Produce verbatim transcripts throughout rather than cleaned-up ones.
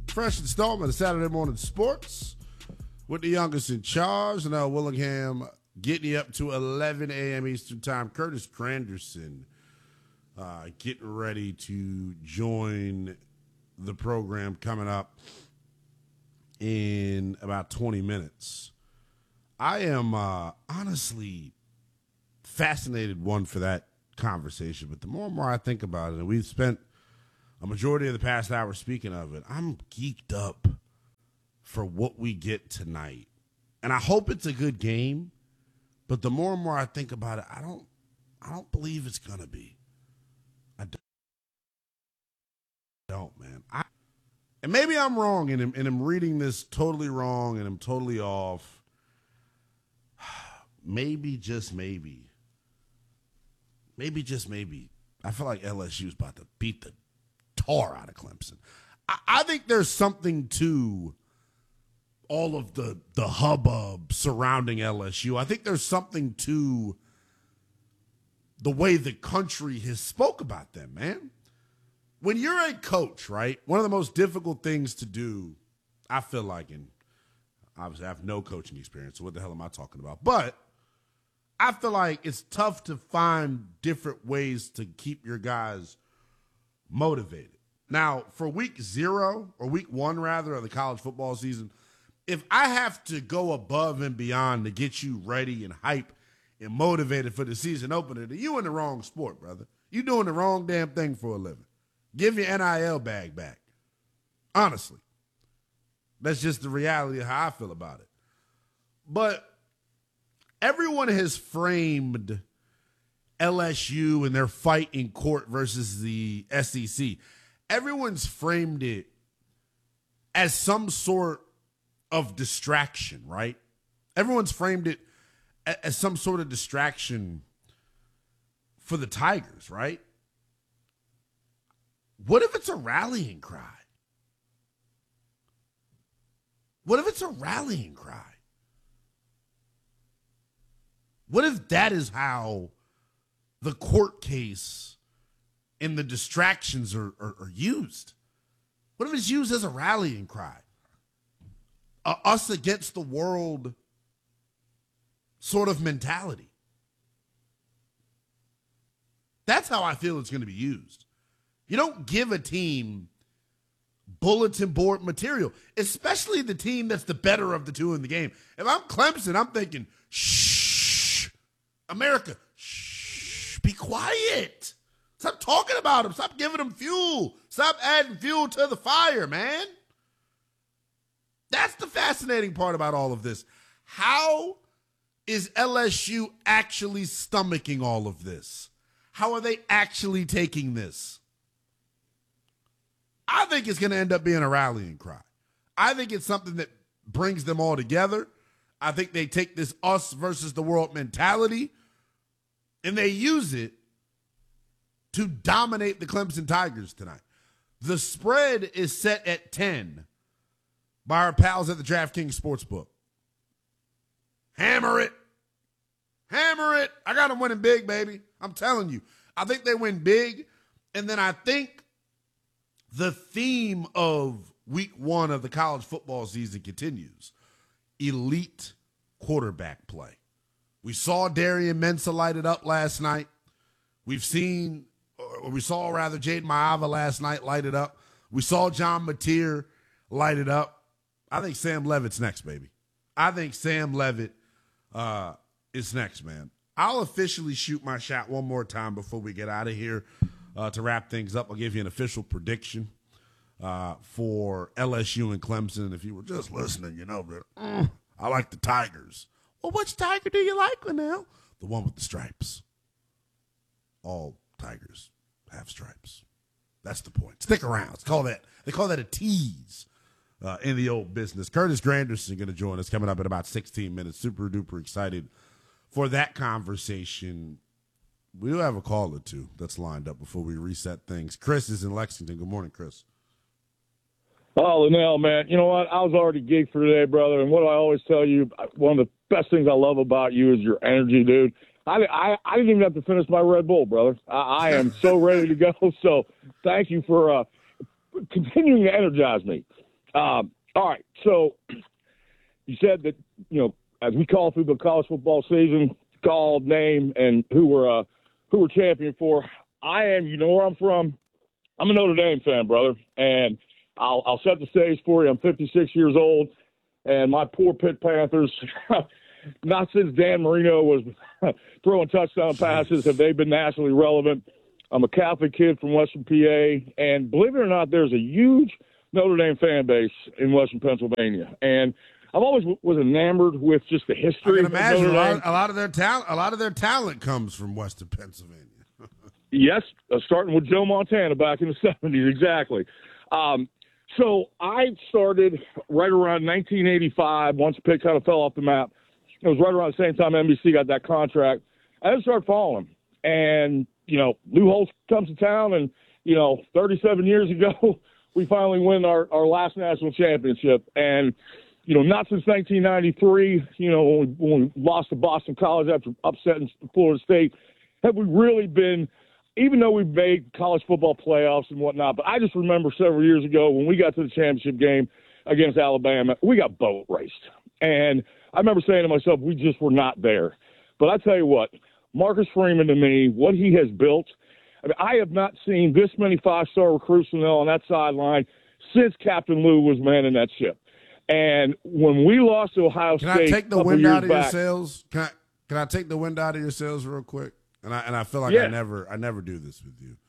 Fresh installment of Saturday Morning Sports with the youngest in charge. Now Willingham getting you up to eleven a.m. Eastern Time. Curtis Granderson uh, getting ready to join the program coming up in about twenty minutes. I am uh, honestly fascinated, one, for that conversation, but the more and more I think about it, and we've spent a majority of the past hour speaking of it, I'm geeked up for what we get tonight. And I hope it's a good game, but the more and more I think about it, I don't I don't believe it's going to be. I don't, don't man. I, and maybe I'm wrong, and I'm, and I'm reading this totally wrong, and I'm totally off. Maybe, just maybe. Maybe, just maybe. I feel like L S U is about to beat the tar out of Clemson. I, I think there's something to all of the, the hubbub surrounding L S U. I think there's something to the way the country has spoke about them, man. When you're a coach, right, one of the most difficult things to do, I feel like, and obviously I have no coaching experience, so what the hell am I talking about? But I feel like it's tough to find different ways to keep your guys motivated. Now, for week zero, or week one, rather, of the college football season, if I have to go above and beyond to get you ready and hype and motivated for the season opener, then you in the wrong sport, brother. You doing the wrong damn thing for a living. Give your N I L bag back. Honestly. That's just the reality of how I feel about it. But everyone has framed L S U and their fight in court versus the S E C. Everyone's framed it as some sort of distraction, right? Everyone's framed it as some sort of distraction for the Tigers, right? What if it's a rallying cry? What if it's a rallying cry? What if that is how the court case and the distractions are, are, are used? What if it's used as a rallying cry? A us against the world sort of mentality. That's how I feel it's going to be used. You don't give a team bulletin board material, especially the team that's the better of the two in the game. If I'm Clemson, I'm thinking, shh, America, shh, be quiet. Stop talking about them. Stop giving them fuel. Stop adding fuel to the fire, man. That's the fascinating part about all of this. How is L S U actually stomaching all of this? How are they actually taking this? I think it's going to end up being a rallying cry. I think it's something that brings them all together. I think they take this us versus the world mentality and they use it to dominate the Clemson Tigers tonight. The spread is set at ten by our pals at the DraftKings Sportsbook. Hammer it. Hammer it. I got them winning big, baby. I'm telling you. I think they win big. And then I think the theme of week one of the college football season continues. Elite quarterback play. We saw Darian Mensah light it up last night. We've seen, or we saw rather, Jaden Maava last night light it up. We saw John Mateer light it up. I think Sam Levitt's next, baby. I think Sam Levitt uh, is next, man. I'll officially shoot my shot one more time before we get out of here. Uh, to wrap things up, I'll give you an official prediction uh, for L S U and Clemson. If you were just listening, you know that mm, I like the Tigers. Well, which Tiger do you like, Linnell? The one with the stripes. All Tigers have stripes. That's the point. Stick around. It's called that. They call that a tease uh, in the old business. Curtis Granderson going to join us coming up in about sixteen minutes. Super duper excited for that conversation. We do have a call or two that's lined up before we reset things. Chris is in Lexington. Good morning, Chris. Oh, Linnell, man, you know what? I was already geeked for today, brother. And what I always tell you, one of the best things I love about you is your energy, dude. I, I, I didn't even have to finish my Red Bull, brother. I, I am so ready to go. So thank you for uh, continuing to energize me. Um, all right. So you said that, you know, as we call through the college football season, called, name, and who we're, uh, who we're champion for. I am, you know where I'm from. I'm a Notre Dame fan, brother. And I'll, I'll set the stage for you. I'm fifty-six years old, and my poor Pitt Panthers, not since Dan Marino was throwing touchdown passes have they been nationally relevant. I'm a Catholic kid from Western P A, and believe it or not, there's a huge Notre Dame fan base in Western Pennsylvania. And I've always w- was enamored with just the history. I can of imagine Notre a lot, Dame. a lot of their talent. A lot of their talent comes from Western Pennsylvania. Yes, uh, starting with Joe Montana back in the seventies, exactly. Um, so I started right around nineteen eighty-five. Once Pitt kind of fell off the map, it was right around the same time N B C got that contract. I just started following him, and you know, Lou Holtz comes to town, and you know, thirty-seven years ago, we finally win our, our last national championship, and you know, not since nineteen ninety-three, you know, when we, when we lost to Boston College after upsetting Florida State, have we really been, even though we've made college football playoffs and whatnot, but I just remember several years ago when we got to the championship game against Alabama, we got boat raced. And I remember saying to myself, we just were not there. But I tell you what, Marcus Freeman, to me, what he has built, I mean, I have not seen this many five-star recruits on that sideline since Captain Lou was manning that ship. And when we lost to Ohio Can State, I take the a couple wind years out of your back, sails? Can I can I take the wind out of your sails real quick? And I and I feel like Yeah. I never I never do this with you.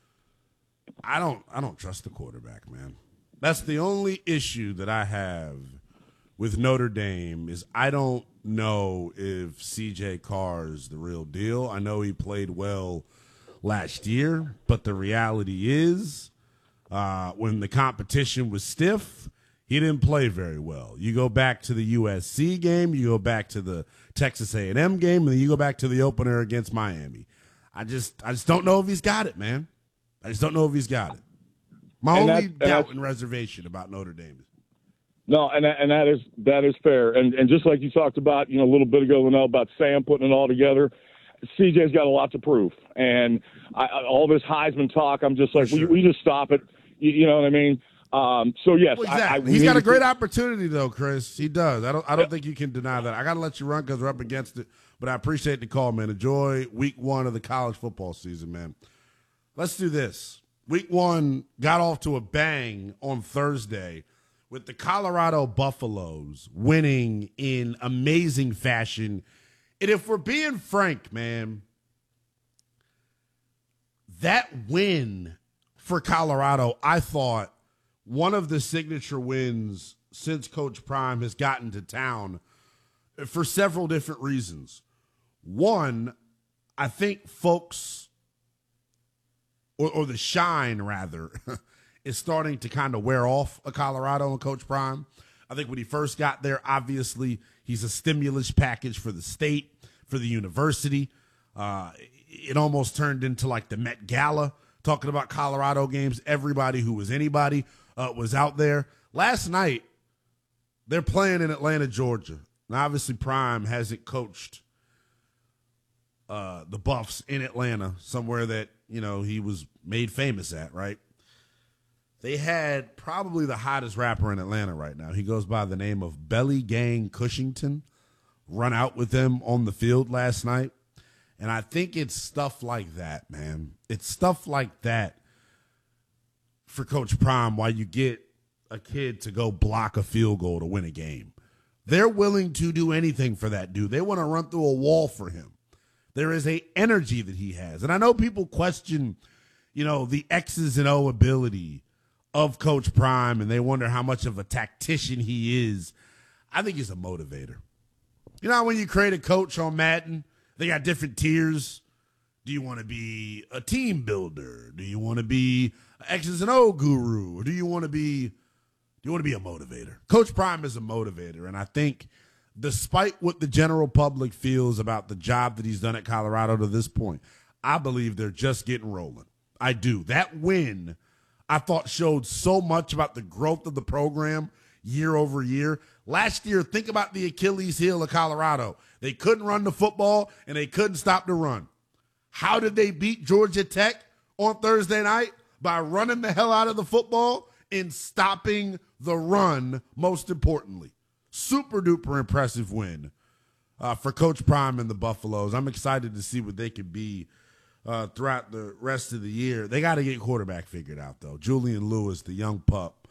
I don't I don't trust the quarterback, man. That's the only issue that I have with Notre Dame is I don't know if C J Carr is the real deal. I know he played well last year, but the reality is uh, when the competition was stiff, he didn't play very well. You go back to the U S C game, you go back to the Texas A and M game, and then you go back to the opener against Miami. I just I just don't know if he's got it, man. I just don't know if he's got it. My And only that- and doubt that's- and reservation about Notre Dame is No, and that, and that is that is fair. And and just like you talked about, you know, a little bit ago, Linnell, about Sam putting it all together, C J's got a lot to prove. And I, I, all this Heisman talk, I'm just like, For sure. we, we just stop it. You, you know what I mean? Um, so yes, Well, I, I, exactly. we He's need got a to great keep- opportunity, though, Chris. He does. I don't. I don't think you can deny that. I got to let you run because we're up against it. But I appreciate the call, man. Enjoy week one of the college football season, man. Let's do this. Week one got off to a bang on Thursday with the Colorado Buffaloes winning in amazing fashion. And if we're being frank, man, that win for Colorado, I thought, one of the signature wins since Coach Prime has gotten to town for several different reasons. One, I think folks, or, or the shine rather, is starting to kind of wear off a Colorado and Coach Prime. I think when he first got there, obviously he's a stimulus package for the state, for the university. Uh, it almost turned into like the Met Gala, talking about Colorado games. Everybody who was anybody uh, was out there. Last night, they're playing in Atlanta, Georgia. Now, obviously, Prime hasn't coached uh, the Buffs in Atlanta, somewhere that, you know, he was made famous at, right? They had probably the hottest rapper in Atlanta right now. He goes by the name of Belly Gang Cushington, run out with them on the field last night. And I think it's stuff like that, man. It's stuff like that for Coach Prime, why you get a kid to go block a field goal to win a game. They're willing to do anything for that dude. They want to run through a wall for him. There is a energy that he has. And I know people question, you know, the X's and O ability of Coach Prime, and they wonder how much of a tactician he is. I think he's a motivator. You know, when you create a coach on Madden, they got different tiers. Do you want to be a team builder? Do you want to be an X's and O guru? Or do you want to be do you want to be a motivator? Coach Prime is a motivator, and I think despite what the general public feels about the job that he's done at Colorado to this point, I believe they're just getting rolling. I do. That win, I thought, showed so much about the growth of the program year over year. Last year, think about the Achilles heel of Colorado. They couldn't run the football, and they couldn't stop the run. How did they beat Georgia Tech on Thursday night? By running the hell out of the football in stopping the run, most importantly. Super duper impressive win uh, for Coach Prime and the Buffaloes. I'm excited to see what they can be uh, throughout the rest of the year. They got to get quarterback figured out, though. Julian Lewis, the young pup,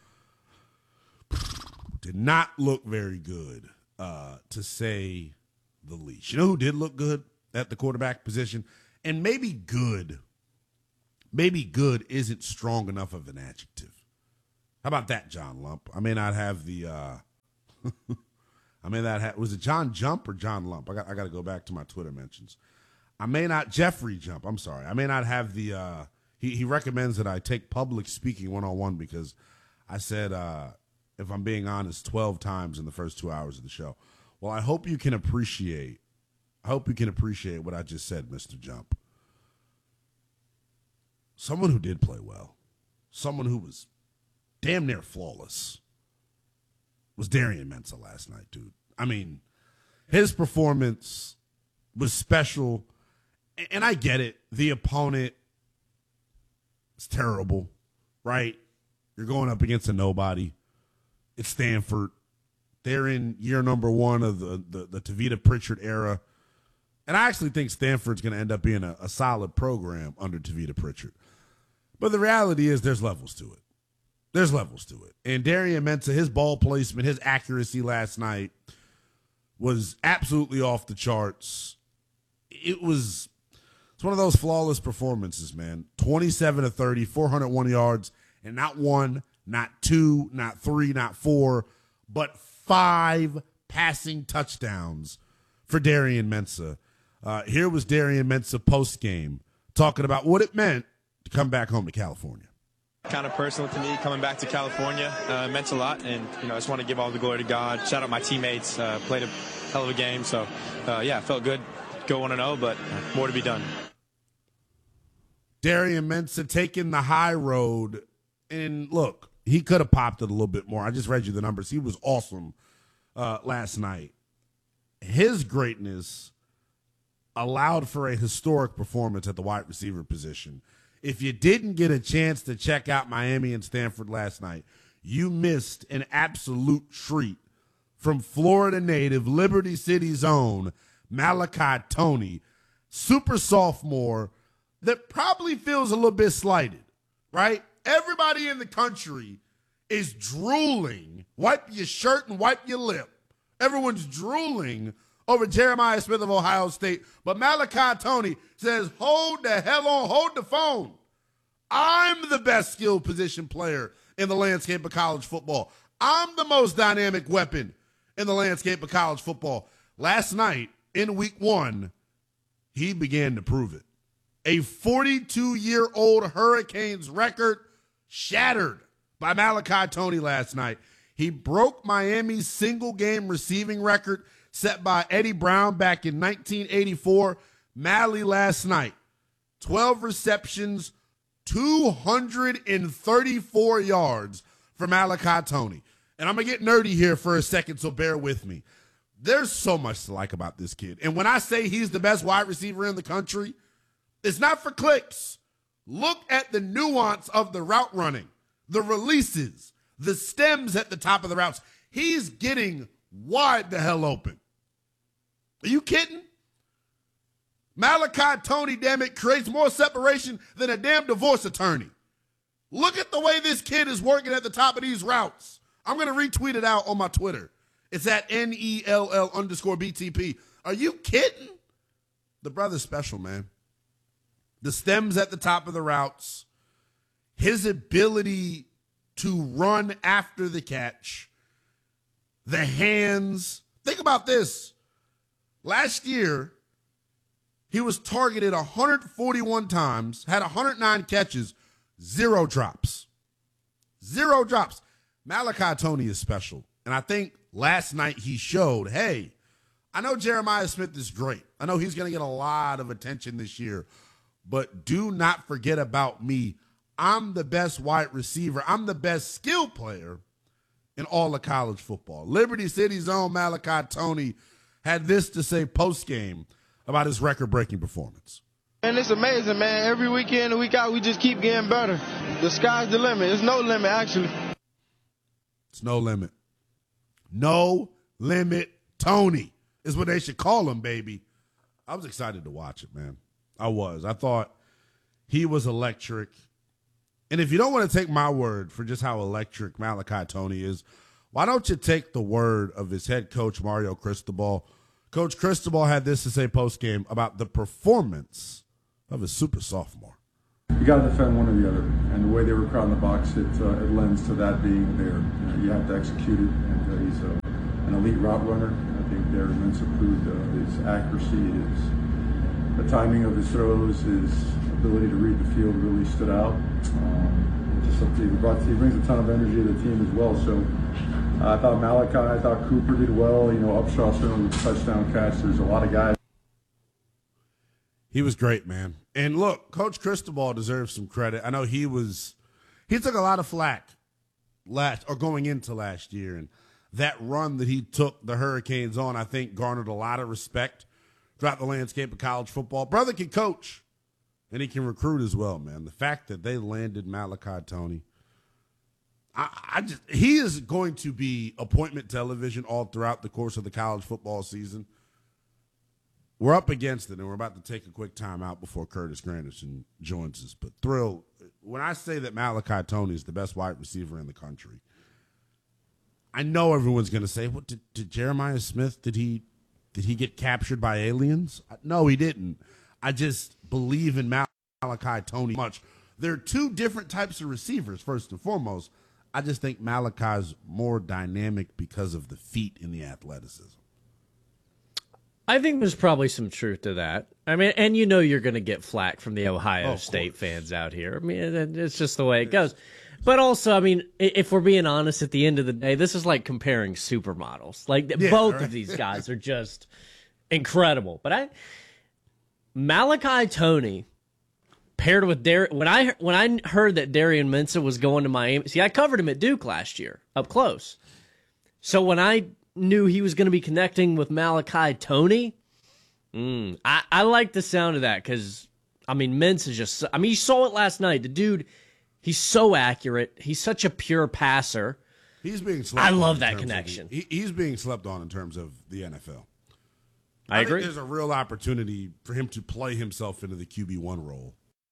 did not look very good, uh, to say the least. You know who did look good at the quarterback position? And maybe good, maybe good isn't strong enough of an adjective. How about that, John Lump? I may not have the, uh, I may not have, was it John Jump or John Lump? I got, I got to go back to my Twitter mentions. I may not, Jeffrey Jump, I'm sorry. I may not have the, uh, he, he recommends that I take public speaking one-on-one because I said, uh, if I'm being honest, twelve times in the first two hours of the show. Well, I hope you can appreciate, I hope you can appreciate what I just said, Mister Jump. Someone who did play well, someone who was damn near flawless, was Darian Mensah last night, dude. I mean, his performance was special, and I get it. The opponent is terrible, right? You're going up against a nobody. It's Stanford. They're in year number one of the, the, the Tavita Pritchard era. And I actually think Stanford's going to end up being a, a solid program under Tavita Pritchard. But the reality is there's levels to it. There's levels to it. And Darian Mensah, his ball placement, his accuracy last night was absolutely off the charts. It was it's one of those flawless performances, man. twenty-seven to thirty, four hundred one yards, and not one, not two, not three, not four, but five passing touchdowns for Darian Mensah. Uh, here was Darian Mensah post-game talking about what it meant to come back home to California. Kind of personal to me, coming back to California. Uh, meant a lot, and you know, I just want to give all the glory to God. Shout out my teammates. Uh, played a hell of a game, so uh, yeah, felt good. Go one and oh, but more to be done. Darian Mensah taking the high road, and look, he could have popped it a little bit more. I just read you the numbers. He was awesome uh, last night. His greatness allowed for a historic performance at the wide receiver position. If you didn't get a chance to check out Miami and Stanford last night, you missed an absolute treat from Florida native, Liberty City's own Malachi Toney, super sophomore that probably feels a little bit slighted, right? Everybody in the country is drooling. Wipe your shirt and wipe your lip. Everyone's drooling over Jeremiah Smith of Ohio State. But Malachi Toney says, hold the hell on, hold the phone. I'm the best skilled position player in the landscape of college football. I'm the most dynamic weapon in the landscape of college football. Last night, in week one, he began to prove it. A forty-two-year-old Hurricanes record shattered by Malachi Toney last night. He broke Miami's single-game receiving record set by Eddie Brown back in nineteen eighty-four. Mally last night, twelve receptions, two hundred thirty-four yards for Malachi Toney. And I'm going to get nerdy here for a second, so bear with me. There's so much to like about this kid. And when I say he's the best wide receiver in the country, it's not for clicks. Look at the nuance of the route running, the releases, the stems at the top of the routes. He's getting wide the hell open. Are you kidding? Malachi Toney, damn it, creates more separation than a damn divorce attorney. Look at the way this kid is working at the top of these routes. I'm going to retweet it out on my Twitter. It's at N E L L underscore B T P. Are you kidding? The brother's special, man. The stems at the top of the routes, his ability to run after the catch, the hands. Think about this. Last year, he was targeted one hundred forty-one times, had one hundred nine catches, zero drops. Zero drops. Malachi Toney is special. And I think last night he showed, hey, I know Jeremiah Smith is great. I know he's going to get a lot of attention this year. But do not forget about me. I'm the best wide receiver. I'm the best skill player in all of college football. Liberty City's own Malachi Toney had this to say post-game about his record-breaking performance. And it's amazing, man. Every weekend and week out, we just keep getting better. The sky's the limit. There's no limit, actually. It's no limit. No limit Tony is what they should call him, baby. I was excited to watch it, man. I was. I thought he was electric. And if you don't want to take my word for just how electric Malachi Tony is, why don't you take the word of his head coach, Mario Cristobal? Coach Cristobal had this to say postgame about the performance of his super sophomore. You got to defend one or the other, and the way they were crowding the box, it, uh, it lends to that being there. You know, you have to execute it, and uh, he's a, an elite route runner. I think Darren Mensah proved uh, his accuracy, his the timing of his throws, his ability to read the field really stood out. Um, just he, brought, he brings a ton of energy to the team as well. So uh, I thought Malachi, I thought Cooper did well. You know, Upshaw certainly with the touchdown catch. There's a lot of guys. He was great, man. And look, Coach Cristobal deserves some credit. I know he was he took a lot of flack last or going into last year, and that run that he took the Hurricanes on, I think, garnered a lot of respect throughout the landscape of college football. Brother can coach, and he can recruit as well, man. The fact that they landed Malachi Tony, I, I just he is going to be appointment television all throughout the course of the college football season. We're up against it, and we're about to take a quick time out before Curtis Granderson joins us. But Thrill, when I say that Malachi Tony is the best wide receiver in the country, I know everyone's going to say, "What did, did Jeremiah Smith? Did he did he get captured by aliens?" No, he didn't. I just believe in Malachi Tony much. There are two different types of receivers. First and foremost, I just think Malachi's more dynamic because of the feet and the athleticism. I think there's probably some truth to that. I mean, and you know you're going to get flack from the Ohio oh, State course. fans out here. I mean, it's just the way it goes. But also, I mean, if we're being honest, at the end of the day, this is like comparing supermodels. Like, yeah, both right. of these guys are just incredible. But I, Malachi Tony paired with Dar- when I when I heard that Darian Mensah was going to Miami. See, I covered him at Duke last year up close. So when I knew he was going to be connecting with Malachi Tony, mm, I, I like the sound of that because, I mean, Mintz is just, I mean, you saw it last night. The dude, he's so accurate. He's such a pure passer. He's being slept I on love that connection. The, he, he's being slept on in terms of the N F L. I, I agree. Think there's a real opportunity for him to play himself into the Q B one role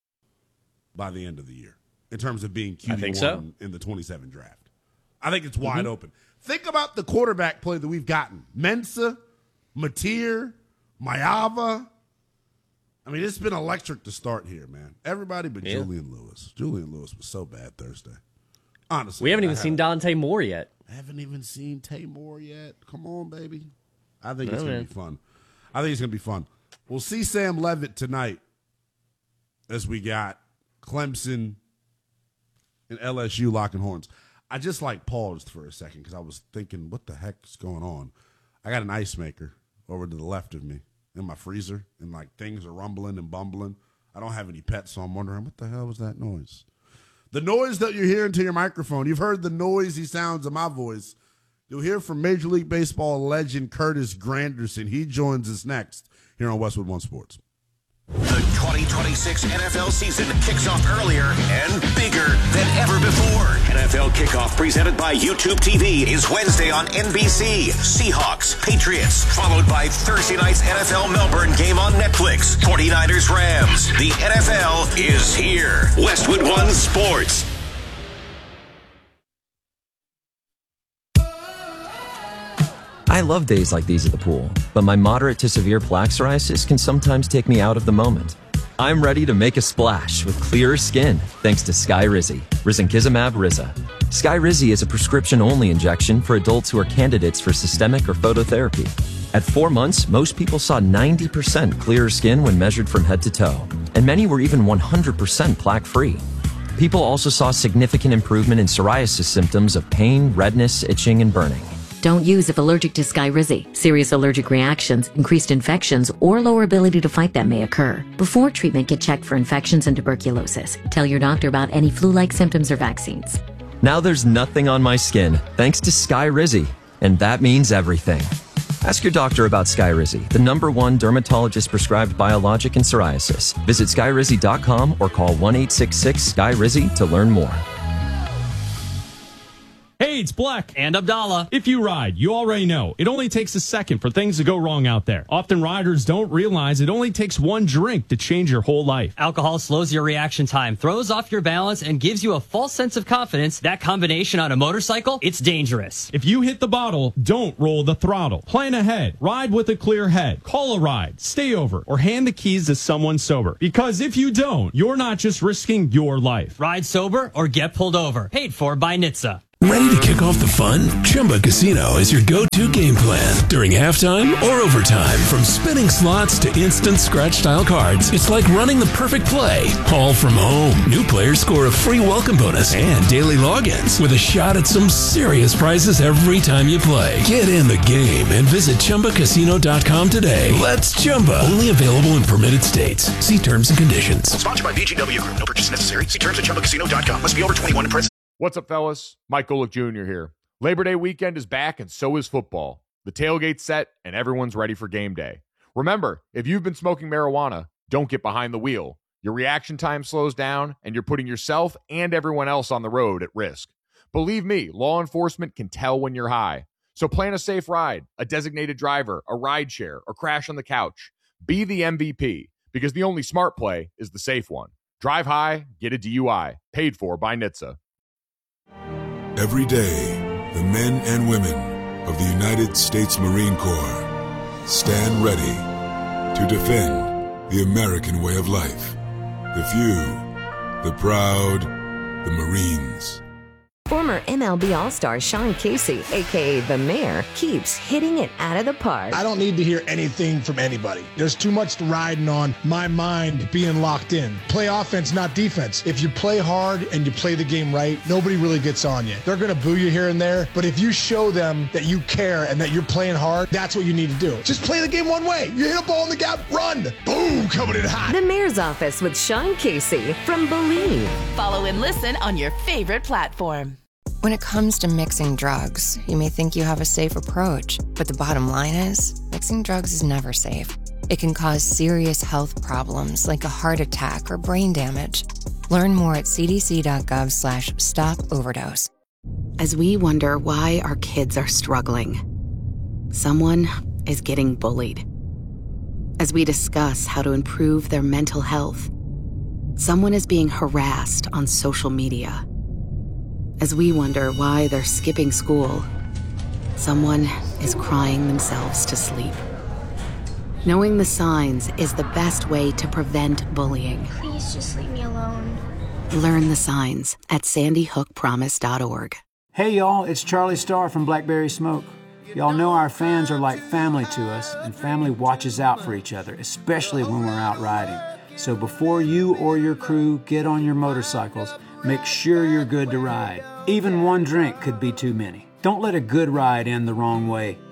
by the end of the year in terms of being Q B one so. in the twenty-seven draft. I think it's wide mm-hmm. open. Think about the quarterback play that we've gotten. Mensah, Mateer, Mayava. I mean, it's been electric to start here, man. Everybody but yeah. Julian Lewis. Julian Lewis was so bad Thursday. Honestly. We haven't even I seen Dante Moore yet. I haven't even seen Tay Moore yet. Come on, baby. I think no, it's going to be fun. I think it's going to be fun. We'll see Sam Levitt tonight as we got Clemson and L S U locking horns. I just like paused for a second because I was thinking, what the heck's going on? I got an ice maker over to the left of me in my freezer, and like things are rumbling and bumbling. I don't have any pets, so I'm wondering, what the hell was that noise? The noise that you're hearing to your microphone, you've heard the noisy sounds of my voice. You'll hear from Major League Baseball legend Curtis Granderson. He joins us next here on Westwood One Sports. The twenty twenty-six N F L season kicks off earlier and bigger than ever before. N F L Kickoff presented by YouTube T V is Wednesday on N B C. Seahawks, Patriots, followed by Thursday night's N F L Melbourne game on Netflix. forty-niners, Rams. The N F L is here. Westwood One Sports. I love days like these at the pool, but my moderate to severe plaque psoriasis can sometimes take me out of the moment. I'm ready to make a splash with clearer skin thanks to Skyrizi, Risankizumab Riza. Skyrizi is a prescription-only injection for adults who are candidates for systemic or phototherapy. At four months, most people saw ninety percent clearer skin when measured from head to toe, and many were even one hundred percent plaque-free. People also saw significant improvement in psoriasis symptoms of pain, redness, itching, and burning. Don't use if allergic to Skyrizi. Serious allergic reactions, increased infections, or lower ability to fight them may occur. Before treatment, get checked for infections and tuberculosis. Tell your doctor about any flu-like symptoms or vaccines. Now there's nothing on my skin thanks to Skyrizi, and that means everything. Ask your doctor about Skyrizi, the number one dermatologist-prescribed biologic in psoriasis. Visit Skyrizi dot com or call one eight six six, S K Y R I Z I to learn more. Hey, it's Black. And Abdallah. If you ride, you already know it only takes a second for things to go wrong out there. Often riders don't realize it only takes one drink to change your whole life. Alcohol slows your reaction time, throws off your balance, and gives you a false sense of confidence. That combination on a motorcycle, it's dangerous. If you hit the bottle, don't roll the throttle. Plan ahead. Ride with a clear head. Call a ride, stay over, or hand the keys to someone sober. Because if you don't, you're not just risking your life. Ride sober or get pulled over. Paid for by N H T S A. Ready to kick off the fun? Chumba Casino is your go-to game plan. During halftime or overtime, from spinning slots to instant scratch-style cards, it's like running the perfect play, all from home. New players score a free welcome bonus and daily logins with a shot at some serious prizes every time you play. Get in the game and visit Chumba Casino dot com today. Let's Chumba. Only available in permitted states. See terms and conditions. Sponsored by B G W Group. No purchase necessary. See terms at Chumba Casino dot com. Must be over twenty-one and present. What's up, fellas? Mike Golick Junior here. Labor Day weekend is back, and so is football. The tailgate's set, and everyone's ready for game day. Remember, if you've been smoking marijuana, don't get behind the wheel. Your reaction time slows down, and you're putting yourself and everyone else on the road at risk. Believe me, law enforcement can tell when you're high. So plan a safe ride, a designated driver, a ride share, or crash on the couch. Be the M V P, because the only smart play is the safe one. Drive high, get a D U I. Paid for by N H T S A. Every day, the men and women of the United States Marine Corps stand ready to defend the American way of life. The few, the proud, the Marines. Former M L B All-Star Sean Casey, a k a. The Mayor, keeps hitting it out of the park. I don't need to hear anything from anybody. There's too much riding on my mind being locked in. Play offense, not defense. If you play hard and you play the game right, nobody really gets on you. They're going to boo you here and there, but if you show them that you care and that you're playing hard, that's what you need to do. Just play the game one way. You hit a ball in the gap, run. Boom, coming in hot. The Mayor's Office with Sean Casey from Believe. Follow and listen on your favorite platform. When it comes to mixing drugs, you may think you have a safe approach, but the bottom line is, mixing drugs is never safe. It can cause serious health problems like a heart attack or brain damage. Learn more at cdc.gov slash stop overdose. As we wonder why our kids are struggling, someone is getting bullied. As we discuss how to improve their mental health, someone is being harassed on social media. As we wonder why they're skipping school, someone is crying themselves to sleep. Knowing the signs is the best way to prevent bullying. Please just leave me alone. Learn the signs at sandy hook promise dot org. Hey y'all, it's Charlie Starr from Blackberry Smoke. Y'all know our fans are like family to us, and family watches out for each other, especially when we're out riding. So before you or your crew get on your motorcycles, make sure you're good to ride. Even one drink could be too many. Don't let a good ride end the wrong way.